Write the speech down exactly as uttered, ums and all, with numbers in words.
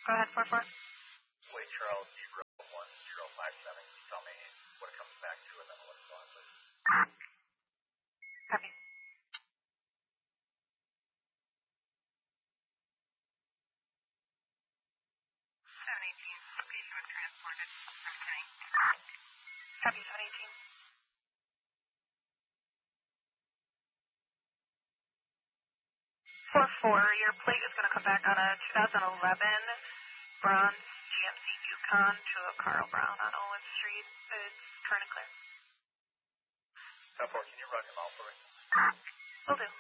Go ahead, four four. Wait, Charles, zero one zero five seven. Can you tell me what it comes back to and then what's going on, please? Copy. seven eighteen, patient was transported. I'm saying. Copy, seven eighteen. four four, your plate is going to come back on a two thousand eleven bronze G M C Yukon to a Carl Brown on Owen Street. It's current and clear. ten four, can you run him out for me? Will do.